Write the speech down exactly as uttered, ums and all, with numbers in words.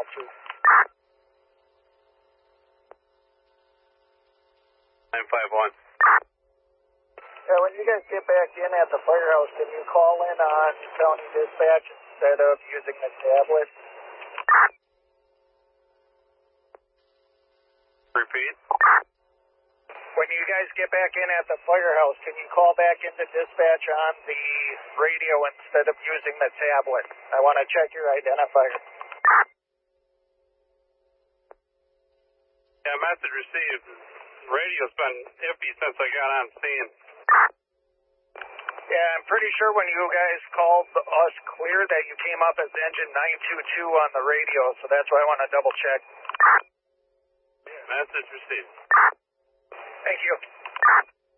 two. nine five one. Yeah, when you guys get back in at the firehouse, can you call in on county dispatch instead of using the tablet? Repeat. When you guys get back in at the firehouse, can you call back into dispatch on the radio instead of using the tablet? I want to check your identifier. Yeah, message received. Radio's been iffy since I got on scene. Yeah, I'm pretty sure when you guys called us clear that you came up as engine nine two two on the radio, so that's why I want to double check. Message received. Thank you.